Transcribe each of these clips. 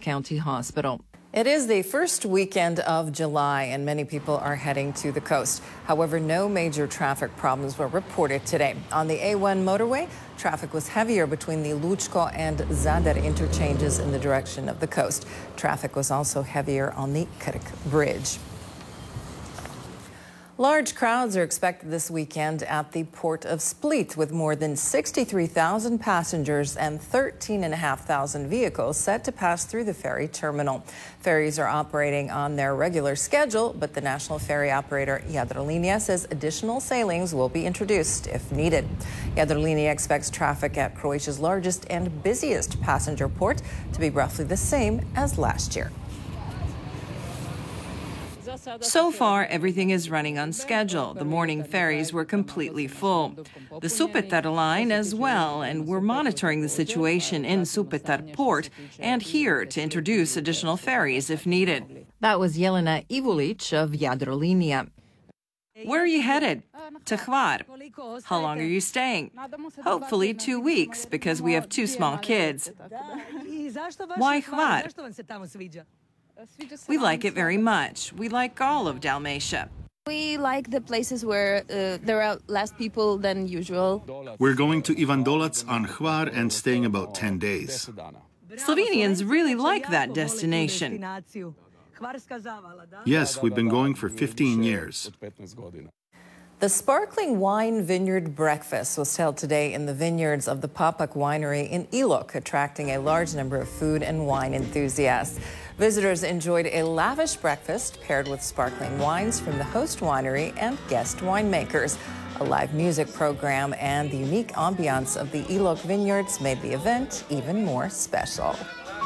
County Hospital. It is the first weekend of July, and many people are heading to the coast. However, no major traffic problems were reported today. On the A1 motorway, traffic was heavier between the Lučko and Zadar interchanges in the direction of the coast. Traffic was also heavier on the Krk Bridge. Large crowds are expected this weekend at the port of Split, with more than 63,000 passengers and 13,500 vehicles set to pass through the ferry terminal. Ferries are operating on their regular schedule, but the national ferry operator Jadrolinija says additional sailings will be introduced if needed. Jadrolinija expects traffic at Croatia's largest and busiest passenger port to be roughly the same as last year. So far, everything is running on schedule. The morning ferries were completely full. The Supetar line as well, and we're monitoring the situation in Supetar port and here to introduce additional ferries if needed. That was Jelena Ivulic of Jadrolinija. Where are you headed? To Hvar. How long are you staying? Hopefully 2 weeks, because we have 2 small kids. Why Hvar? We like it very much. We like all of Dalmatia. We like the places where there are less people than usual. We're going to Ivandolac on Hvar and staying about 10 days. Slovenians really like that destination. Yes, we've been going for 15 years. The Sparkling Wine Vineyard Breakfast was held today in the vineyards of the Papak Winery in Ilok, attracting a large number of food and wine enthusiasts. Visitors enjoyed a lavish breakfast paired with sparkling wines from the host winery and guest winemakers. A live music program and the unique ambiance of the Ilok vineyards made the event even more special.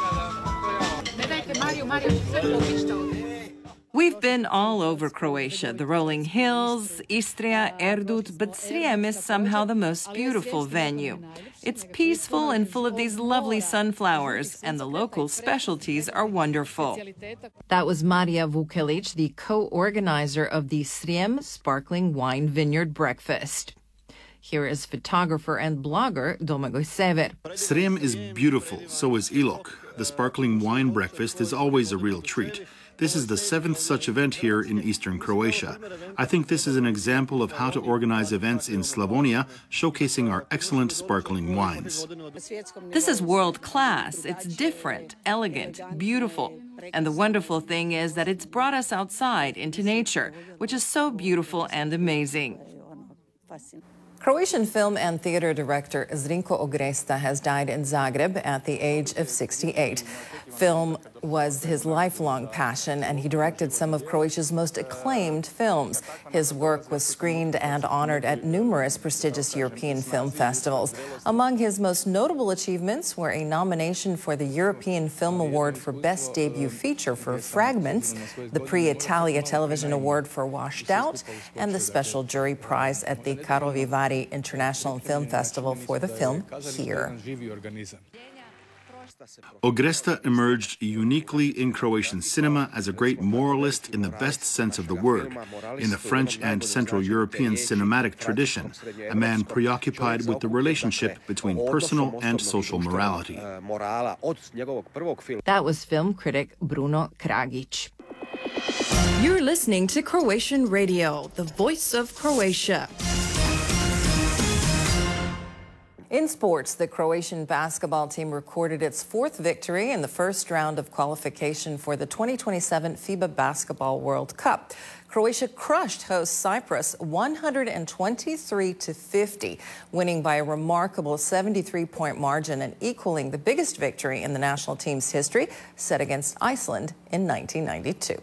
We've been all over Croatia, the rolling hills, Istria, Erdut, but Srijem is somehow the most beautiful venue. It's peaceful and full of these lovely sunflowers, and the local specialties are wonderful. That was Marija Vukelic, the co-organizer of the Srijem Sparkling Wine Vineyard Breakfast. Here is photographer and blogger Domagoj Sever. Srijem is beautiful, so is Ilok. The Sparkling Wine Breakfast is always a real treat. This is the 7th such event here in eastern Croatia. I think this is an example of how to organize events in Slavonia, showcasing our excellent sparkling wines. This is world class. It's different, elegant, beautiful. And the wonderful thing is that it's brought us outside into nature, which is so beautiful and amazing. Croatian film and theater director Zrinko Ogresta has died in Zagreb at the age of 68. Film was his lifelong passion, and he directed some of Croatia's most acclaimed films. His work was screened and honored at numerous prestigious European film festivals. Among his most notable achievements were a nomination for the European Film Award for Best Debut Feature for Fragments, the Prix Italia Television Award for Washed Out, and the Special Jury Prize at the Karlovy Vary International Film Festival for the film Here. Ogresta emerged uniquely in Croatian cinema as a great moralist in the best sense of the word, in the French and Central European cinematic tradition, a man preoccupied with the relationship between personal and social morality. That was film critic Bruno Kragic. You're listening to Croatian Radio, the voice of Croatia. In sports, the Croatian basketball team recorded its 4th victory in the first round of qualification for the 2027 FIBA Basketball World Cup. Croatia crushed host Cyprus 123-50, winning by a remarkable 73-point margin and equaling the biggest victory in the national team's history, set against Iceland in 1992.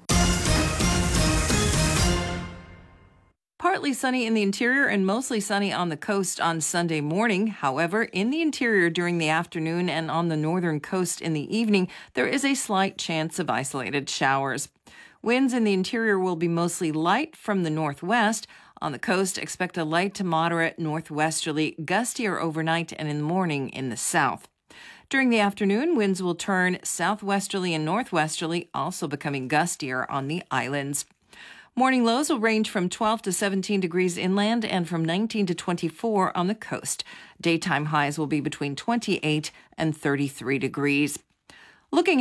Partly sunny in the interior and mostly sunny on the coast on Sunday morning. However, in the interior during the afternoon and on the northern coast in the evening, there is a slight chance of isolated showers. Winds in the interior will be mostly light from the northwest. On the coast, expect a light to moderate northwesterly, gustier overnight and in the morning in the south. During the afternoon, winds will turn southwesterly and northwesterly, also becoming gustier on the islands. Morning lows will range from 12 to 17 degrees inland and from 19 to 24 on the coast. Daytime highs will be between 28 and 33 degrees. Looking